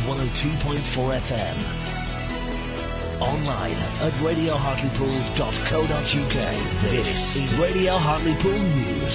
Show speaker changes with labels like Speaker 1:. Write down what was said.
Speaker 1: 102.4 FM. Online at radiohartlepool.co.uk. This is Radio Hartlepool News.